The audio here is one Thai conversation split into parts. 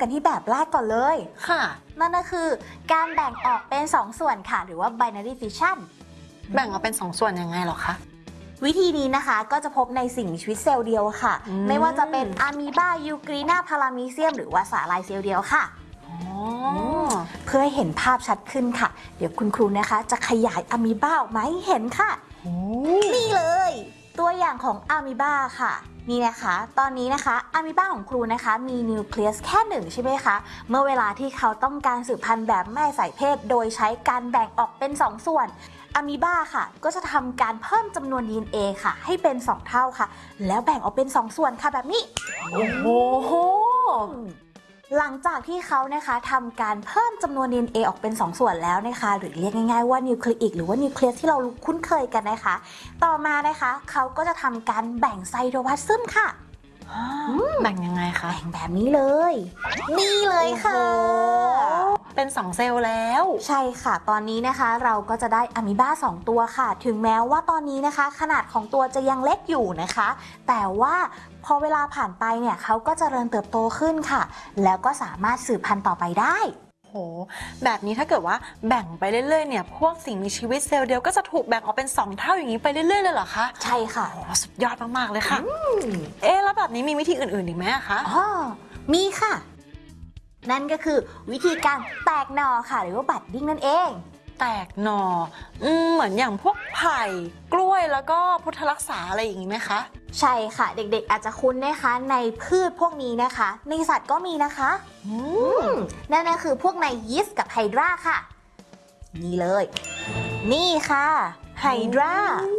กันที่แบบแรกก่อนเลยค่ะนั่นก็คือการแบ่งออกเป็น2ส่วนค่ะหรือว่า binary fission แบ่งออกเป็น2ส่วนยังไงหรอคะวิธีนี้นะคะก็จะพบในสิ่งมีชีวิตเซลล์เดียวค่ะไม่ว่าจะเป็นอะมีบายูกรีนาพารามีเซียมหรือว่าสาหร่ายเซลล์เดียวค่ะเพื่อให้เห็นภาพชัดขึ้นค่ะเดี๋ยวคุณครูนะคะจะขยายอะมีบาออกมาให้เห็นค่ะนี่เลยตัวอย่างของอะมีบาค่ะนี่นะคะตอนนี้นะคะอะมีบาของครูนะคะมีนิวเคลียสแค่1ใช่ไหมคะเมื่อเวลาที่เขาต้องการสืบพันธุ์แบบไม่ใส่เพศโดยใช้การแบ่งออกเป็น2ส่วนอะมีบาค่ะก็จะทำการเพิ่มจำนวน DNA ค่ะให้เป็น2เท่าค่ะแล้วแบ่งออกเป็น2ส่วนค่ะแบบนี้โอ้โหหลังจากที่เขานะคะทำการเพิ่มจำนวน DNA ออกเป็น2ส่วนแล้วนะคะหรือเรียกง่ายๆว่านิวคลีอิกหรือว่านิวเคลียสที่เราคุ้นเคยกันนะคะต่อมานะคะเขาก็จะทำการแบ่งไซโตพลาซึมค่ะแบ่งยังไงคะแบ่งแบบนี้เลยนี่เลยค่ะเป็น2เซลล์แล้วใช่ค่ะตอนนี้นะคะเราก็จะได้อะมีบา2ตัวค่ะถึงแม้ว่าตอนนี้นะคะขนาดของตัวจะยังเล็กอยู่นะคะแต่ว่าพอเวลาผ่านไปเนี่ยเขาก็เจริญเติบโตขึ้นค่ะแล้วก็สามารถสืบพันธุ์ต่อไปได้โหแบบนี้ถ้าเกิดว่าแบ่งไปเรื่อยๆเนี่ยพวกสิ่งมีชีวิตเซลล์เดียวก็จะถูกแบ่งออกเป็น2เท่าอย่างนี้ไปเรื่อยๆเลยเหรอคะใช่ค่ะโอ้สุดยอดมากๆเลยค่ะแล้วแบบนี้มีวิธีอื่นๆอีกไหมคะมีค่ะนั่นก็คือวิธีการแตกหน่อค่ะหรือว่าบัดดิ้งนั่นเองแตกหน่อเหมือนอย่างพวกไผ่กล้วยแล้วก็พุทธรักษาอะไรอย่างนี้ไหมคะใช่ค่ะเด็กๆอาจจะคุ้นนะคะในพืชพวกนี้นะคะในสัตว์ก็มีนะคะนั่นก็คือพวกในยีสต์กับไฮดราค่ะนี่เลยนี่ค่ะไฮดรา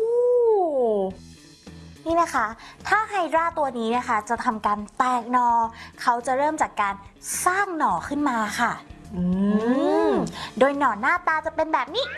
นี่นะคะถ้าไฮดราตัวนี้นะคะจะทำการแตกหน่อเขาจะเริ่มจากการสร้างหน่อขึ้นมาค่ะโดยหน่อหน้าตาจะเป็นแบบนี้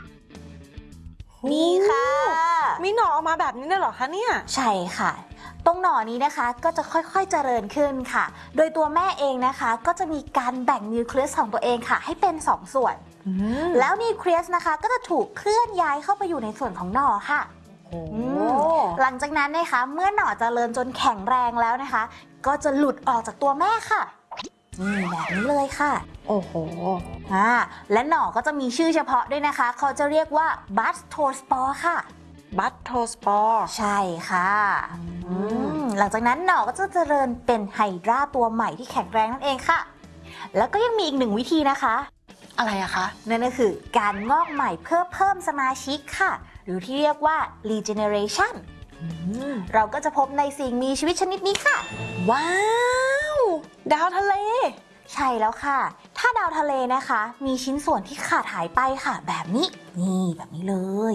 นี่ค่ะมีหน่อออกมาแบบนี้เลยเหรอคะเนี่ยใช่ค่ะตรงหน่อนี้นะคะก็จะค่อยๆเจริญขึ้นค่ะโดยตัวแม่เองนะคะก็จะมีการแบ่งนิวเคลียสของตัวเองค่ะให้เป็น2ส่วนแล้วนิวเคลียสนะคะก็จะถูกเคลื่อนย้ายเข้าไปอยู่ในส่วนของหน่อค่ะหลังจากนั้นนะคะเมื่อหน่อเจริญจนแข็งแรงแล้วนะคะก็จะหลุดออกจากตัวแม่ค่ะแบบนี้เลยค่ะโอ้โหและหน่อก็จะมีชื่อเฉพาะด้วยนะคะเขาจะเรียกว่าบัสโทสปอร์ค่ะบัสโทสปอร์ใช่ค่ะหลังจากนั้นหน่อก็จะเจริญเป็นไฮดราตัวใหม่ที่แข็งแรงนั่นเองค่ะแล้วก็ยังมีอีกหนึ่งวิธีนะคะอะไรอะคะนั่นก็คือการงอกใหม่เพื่อเพิ่มสมาชิกค่ะหรือที่เรียกว่า regeneration เราก็จะพบในสิ่งมีชีวิตชนิดนี้ค่ะว้าวดาวทะเลใช่แล้วค่ะถ้าดาวทะเลนะคะมีชิ้นส่วนที่ขาดหายไปค่ะแบบนี้นี่แบบนี้เลย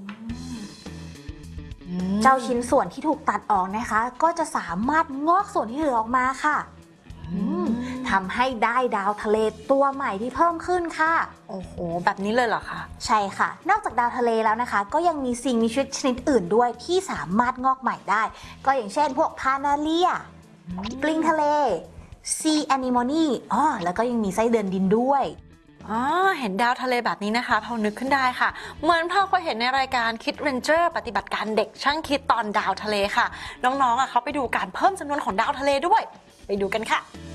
เจ้าชิ้นส่วนที่ถูกตัดออกนะคะก็จะสามารถงอกส่วนที่เหลือออกมาค่ะทำให้ได้ดาวทะเลตัวใหม่ที่เพิ่มขึ้นค่ะโอ้โหแบบนี้เลยเหรอคะใช่ค่ะนอกจากดาวทะเลแล้วนะคะก็ยังมีสิ่งมีชีวิตชนิดอื่นด้วยที่สามารถงอกใหม่ได้ก็อย่างเช่นพวกพานาเลียปลิงทะเลซีแอนิโมนีแล้วก็ยังมีไส้เดือนดินด้วยเห็นดาวทะเลแบบนี้นะคะพอนึกขึ้นได้ค่ะเหมือนพ่อเคยเห็นในรายการคิดเรนเจอร์ปฏิบัติการเด็กช่างคิดตอนดาวทะเลค่ะน้องๆเขาไปดูการเพิ่มจำนวนของดาวทะเลด้วยไปดูกันค่ะ